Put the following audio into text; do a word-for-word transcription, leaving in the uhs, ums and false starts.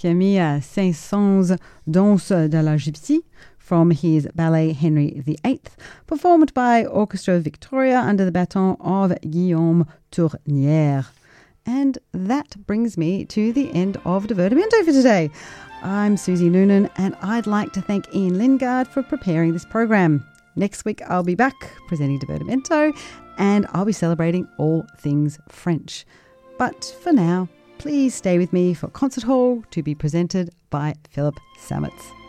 Camille Saint-Saëns' Danse de la Gypsy from his ballet Henry the Eighth, performed by Orchestra Victoria under the baton of Guillaume Tournière. And that brings me to the end of Divertimento for today. I'm Susie Noonan, and I'd like to thank Ian Lingard for preparing this program. Next week I'll be back presenting Divertimento, and I'll be celebrating all things French. But for now, please stay with me for Concert Hall, to be presented by Philip Sametz.